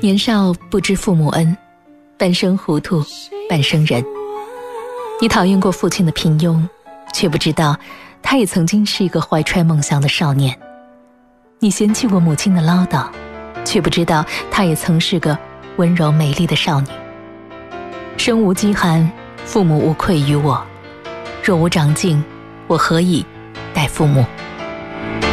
年少不知父母恩，半生糊涂半生人。你讨厌过父亲的平庸，却不知道他也曾经是一个怀揣梦想的少年。你嫌弃过母亲的唠叨，却不知道她也曾是个温柔美丽的少女。身无饥寒，父母无愧于我，若无长进，我何以待父母？